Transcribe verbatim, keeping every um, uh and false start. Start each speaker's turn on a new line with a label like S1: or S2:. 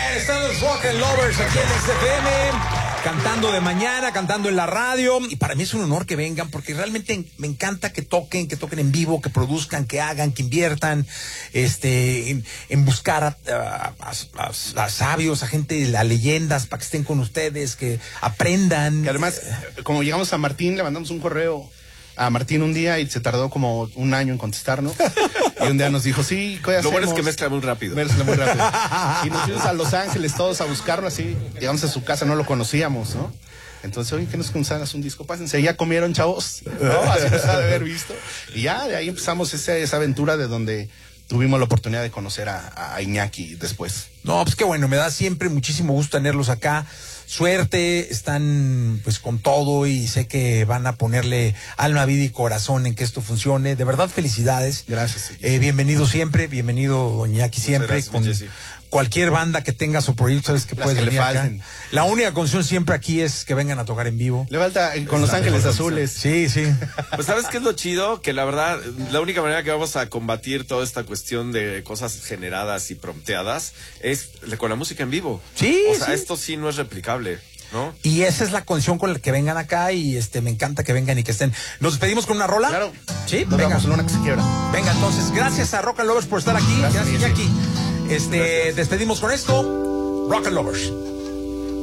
S1: Están los Rock and Lovers aquí en X F M, cantando de mañana, cantando en la radio. Y para mí es un honor que vengan, porque realmente me encanta que toquen, que toquen en vivo, que produzcan, que hagan, que inviertan, este, en, en buscar a, a, a, a sabios, a gente, a leyendas, para que estén con ustedes, que aprendan.
S2: Que además, como llegamos a Martín, le mandamos un correo a Martín un día y se tardó como un año en contestarnos. Y un día nos dijo, sí, ¿qué hacemos?
S3: Lo bueno es que mezcla muy rápido.
S2: Mezcla muy rápido. Y nos fuimos a Los Ángeles todos a buscarlo así. Llegamos a su casa, no lo conocíamos, ¿no? Entonces, oye, ¿qué nos consagas un disco? Pásense. Ya comieron, chavos, ¿no? Así nos ha de haber visto. Y ya, de ahí empezamos esa, esa aventura de donde tuvimos la oportunidad de conocer a, a Iñaki después.
S1: No, pues qué bueno, me da siempre muchísimo gusto tenerlos acá. Suerte, están pues con todo y sé que van a ponerle alma, vida y corazón en que esto funcione. De verdad, felicidades.
S2: Gracias.
S1: Eh, bienvenido siempre, bienvenido Don Iñaki siempre.
S3: Gracias,
S1: con
S3: Jessy.
S1: Cualquier banda que tengas o proyecto, sabes que
S2: Las
S1: puedes
S2: que le
S1: venir acá.
S2: falten.
S1: La única condición siempre aquí es que vengan a tocar en vivo.
S2: Le falta eh, con Los Ángeles Azules.
S1: Sí, sí.
S3: Pues ¿sabes qué es lo chido? Que la verdad, la única manera que vamos a combatir toda esta cuestión de cosas generadas y prompteadas es con la música en vivo.
S1: Sí,
S3: O sea,
S1: sí.
S3: esto sí no es replicable, ¿no?
S1: Y esa es la condición con la que vengan acá y este me encanta que vengan y que estén. ¿Nos despedimos con una rola?
S2: Claro.
S1: Sí,
S2: Nos
S1: venga.
S2: vamos en una que se quiebra.
S1: Venga, entonces, gracias a Rock and Lovers por estar aquí.
S2: Gracias,
S1: Gracias,
S2: Jessy.
S1: Iñaki. Este,
S3: Gracias.
S1: despedimos con esto. Rock and Lovers.